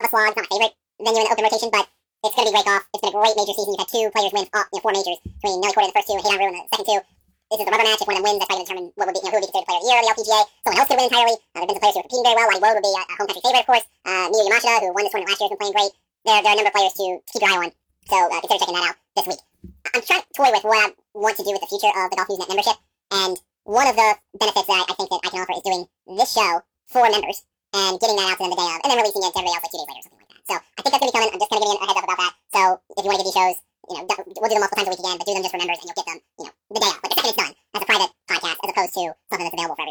the slog. It's not my favorite venue in the open rotation, but it's going to be great golf. It's been a great major season. You've had two players win four majors between Nelly Korda in the first two and Hayden Rue in the second two. This is the rubber match. If one of them wins, that's probably going to determine what would be, who would be considered player of the year of the LPGA. Someone else could win entirely. There have been some players who are competing very well. Lonnie Wood would be a home country favorite, of course. Miyu Yamashita, who won this tournament last year, has been playing great. There are a number of players to keep your eye on. So consider checking that out this week. I'm trying to toy with what I want to do with the future of the Golf Newsnet membership. And one of the benefits that I think that I can offer is doing this show for members and getting that out to them the day of, and then releasing it to everybody else like 2 days later or something like that. So I think that's going to be coming. I'm just kind of giving a heads up about that. So if you want to give these shows, we'll do them multiple times a week again, but do them just for members, and you'll get them, the day of, like the second it's done, as a private podcast, as opposed to something that's available for everybody.